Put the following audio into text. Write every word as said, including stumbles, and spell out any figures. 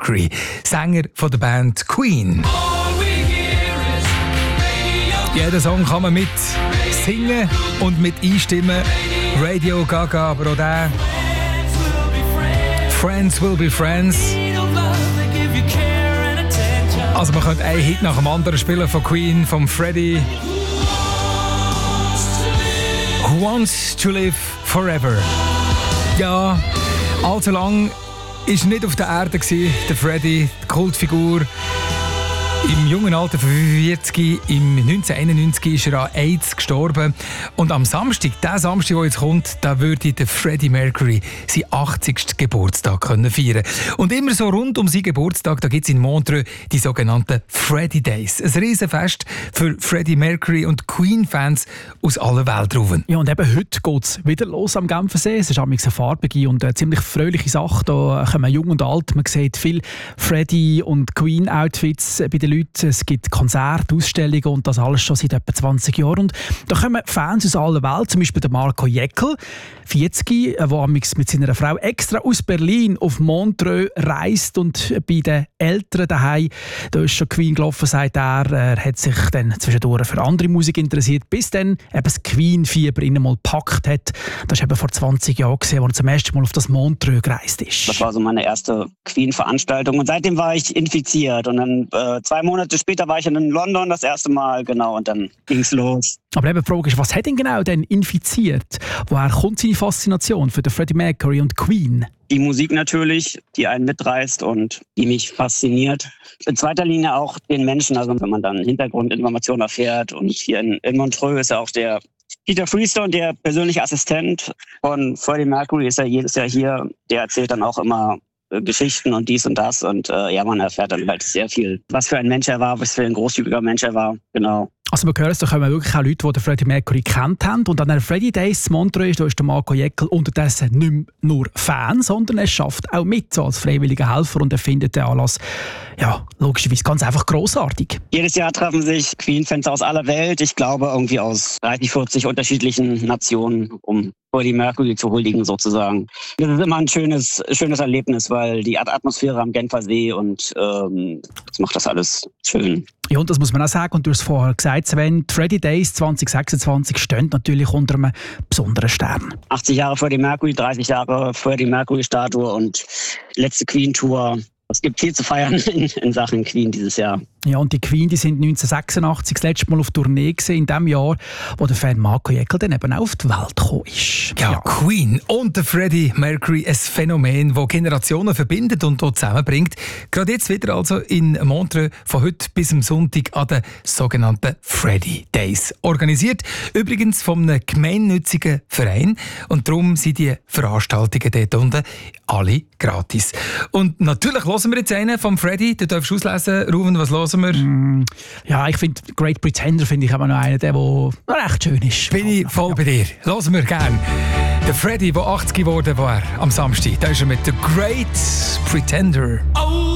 Mercury, Sänger von der Band Queen. Jeden Song kann man mit singen und mit einstimmen. Radio Gaga, aber auch der Friends Will Be Friends. Also man könnte einen Hit nach dem anderen spielen von Queen, von Freddie. Who Wants to Live Forever. Ja, allzu lang war nicht auf der Erde gewesen, der Freddie, die Kultfigur. Im jungen Alter von fünfundvierzig, im neunzehnhunderteinundneunzig ist er an AIDS gestorben. Und am Samstag, der Samstag, der jetzt kommt, da würde der Freddie Mercury seinen achtzigsten Geburtstag können feiern. Und immer so rund um seinen Geburtstag, da gibt es in Montreux die sogenannten Freddie Days. Ein Riesenfest für Freddie Mercury und Queen-Fans aus aller Welt rufen. Ja, und eben heute geht es wieder los am Genfersee. Es ist eine farbige und eine ziemlich fröhliche Sache. Da kommen jung und alt. Man sieht viele Freddie- und Queen-Outfits bei den Leuten. Es gibt Konzerte, Ausstellungen und das alles schon seit etwa zwanzig Jahren. Und da kommen Fans aus aller Welt, zum Beispiel der Marco Jäckel, vierzig, der mit seiner Frau extra aus Berlin auf Montreux reist und bei den Eltern daheim, da ist schon Queen gelaufen, sagt er, er hat sich dann zwischendurch für andere Musik interessiert, bis dann eben das Queen-Fieber ihn mal gepackt hat. Das war eben vor zwanzig Jahren, als er zum ersten Mal auf das Montreux gereist ist. Das war so meine erste Queen-Veranstaltung und seitdem war ich infiziert und dann äh, zwei Monate später war ich in London das erste Mal, genau, und dann ging's los. Aber eben die Frage ist, was hat ihn genau denn infiziert? Woher kommt seine Faszination für den Freddie Mercury und Queen? Die Musik natürlich, die einen mitreißt und die mich fasziniert. In zweiter Linie auch den Menschen, also wenn man dann Hintergrundinformationen erfährt. Und hier in, in Montreux ist ja auch der Peter Freestone, der persönliche Assistent von Freddie Mercury, ist ja jedes Jahr hier. Der erzählt dann auch immer Geschichten und dies und das und äh, ja, man erfährt dann halt sehr viel, was für ein Mensch er war, was für ein großzügiger Mensch er war, genau. Also man hört es, da kommen wirklich auch Leute, die den Freddie Mercury kennt haben und an den Freddie Days in Montreux, da ist der Marco Jäckel unterdessen nicht nur Fan, sondern er schafft auch mit so als freiwilliger Helfer und er findet den Anlass ja, logischerweise ganz einfach grossartig. Jedes Jahr treffen sich Queen-Fans aus aller Welt, ich glaube irgendwie aus dreißig, vierzig unterschiedlichen Nationen, um Freddie Mercury zu huldigen sozusagen. Das ist immer ein schönes, schönes Erlebnis, weil die Atmosphäre am Genfersee und ähm, das macht das alles schön. Ja, und das muss man auch sagen, und du hast es vorher gesagt, Sven, die Freddie Days zwanzig sechsundzwanzig stehen natürlich unter einem besonderen Stern. achtzig Jahre Freddie Mercury, dreißig Jahre Freddie Mercury-Statue und letzte Queen-Tour. Es gibt viel zu feiern in, in Sachen Queen dieses Jahr. Ja, und die Queen, die sind neunzehnhundertsechsundachtzig das letzte Mal auf Tournee gewesen, in dem Jahr, wo der Fan Marco Jäckel dann eben auch auf die Welt gekommen ist. Ja, ja, Queen und der Freddie Mercury, ein Phänomen, das Generationen verbindet und dort zusammenbringt. Gerade jetzt wieder also in Montreux von heute bis am Sonntag an den sogenannten Freddie Days. Organisiert übrigens von einem gemeinnützigen Verein und darum sind die Veranstaltungen dort unten alle gratis. Und natürlich hören wir jetzt einen vom Freddie, du darfst auslesen, Ruven, was hören wir? Mm, ja, ich finde Great Pretender finde ich aber noch einen, der, der recht schön ist. Bin ich voll ja. bei dir. Hören wir gerne. Der Freddie, der achtzig geworden war am Samstag, da ist er mit The Great Pretender.